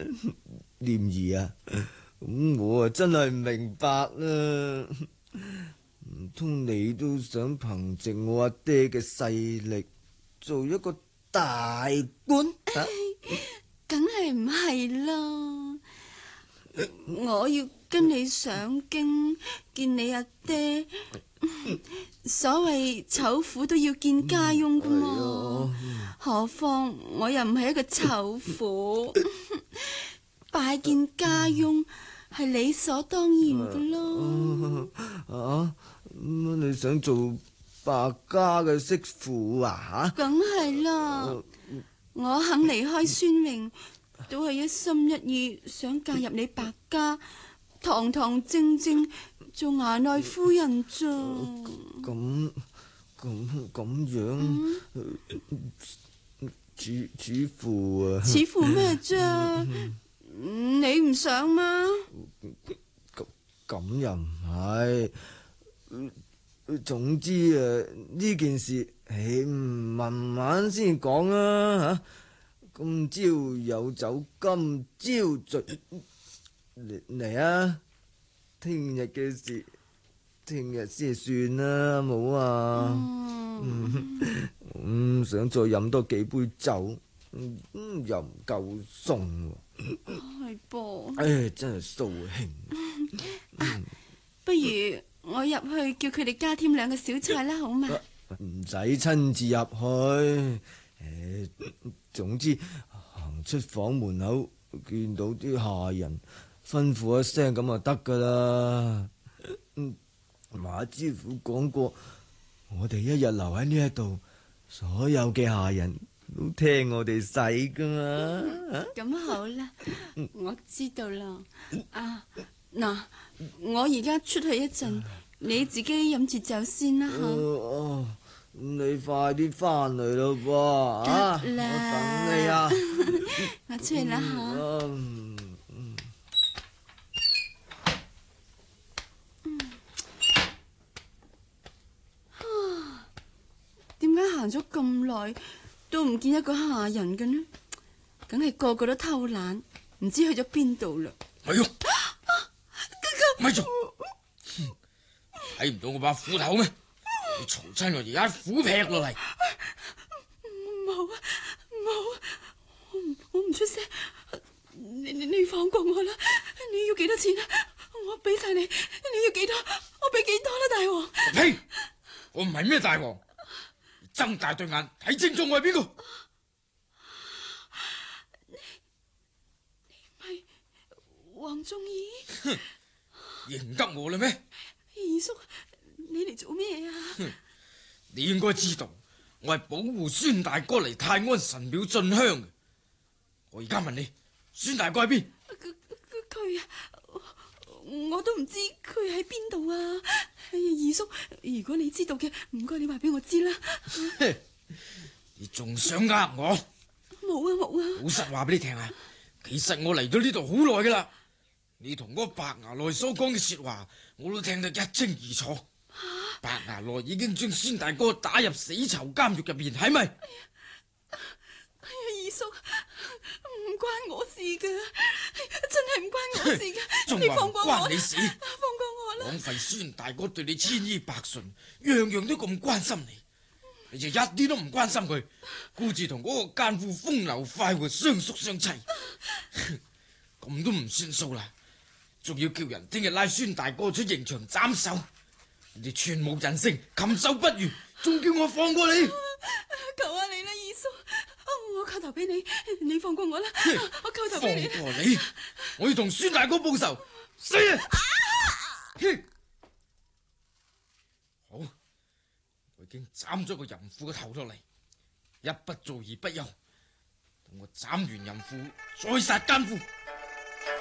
念兒啊，咁我啊真係唔明白啦。唔通你都想憑藉我阿爹嘅勢力做一個大官啊？ 梗係唔係啦，我要跟你上京見你阿爹。所謂醜婦都要見家翁噶嘛，何況我又唔係一個醜婦，拜見家翁係理所當然噶咯。 你想做白家嘅媳婦啊？ 梗係啦，我肯離開孫榮，都係一心一意想嫁入你白家，堂堂正正做衙內夫人咋。 咁樣，主父啊？ 似乎咩啫？你唔想嗎？ 咁又唔係。總之呢件事，慢慢先講啦吓。今朝有酒今朝醉，嚟啊！聽日嘅事，聽日先算啦，冇啊。想再飲多幾杯酒，又唔夠餸。 係噃。 真係掃興。 不如我入去叫佢哋加添2個小菜啦，好嘛？ 唔使親自入去。總之行出房門口，見到啲下人，吩咐一聲咁就得噶啦。馬知府講過，我哋一日留喺呢一度，所有嘅下人都聽我哋使噶嘛。 咁好啦，我知道啦。嗱，我而家出去一陣，你自己飲住酒先啦吓。 你快啲翻嚟咯噃。 得啦， 我等你啊。 我出去啦吓。點解行咗咁耐都唔見一個下人嘅呢？梗係個個都偷懶，唔知去咗邊度啦。 咪喐，咪做，睇唔到我把斧頭咩？你嘈親我而家斧劈落嚟。 冇啊，我唔出聲。你放過我啦！你要幾多錢啊？我俾晒你。你要幾多？我俾幾多啦，大王。 呸！我唔係咩大王，睜大對眼睇清楚我係邊個。 你唔係黃忠義？ 哼，認得我啦咩？ 二叔，你嚟做咩啊？ 你應該知道，我係保護孫大哥嚟泰安神廟進香嘅。我而家問你，孫大哥喺邊？ 佢啊，我都唔知佢喺邊度啊！二叔，如果你知道嘅，唔該你話俾我知啦。 你仲想呃我？ 冇啊！ 老實話俾你聽啊，其實我嚟到呢度好耐噶啦。你同嗰白牙內所講嘅說話，我都聽得一清二楚。白牙內已經將孫大哥打入死囚監獄入面，係咪？ 哎呀，二叔，唔關我事噶，真係唔關我事噶。你放過我， 關你事？ 放過我啦！ 枉費孫大哥對你千依百順，樣樣都咁關心你，你就一啲都唔關心佢，顧住同嗰個奸夫風流快活相宿相棲，咁都唔算數啦，仲要叫人聽日拉孫大哥出刑場斬首，你哋全無人性，禽獸不如，仲叫我放過你？ 求下你啦，二叔，我叩頭俾你，你放過我啦！我叩頭俾你。 放過你，我要同孫大哥報仇，死啊！好，我已經斬咗個淫婦嘅頭落嚟，一不做二不休，等我斬完淫婦，再殺奸夫。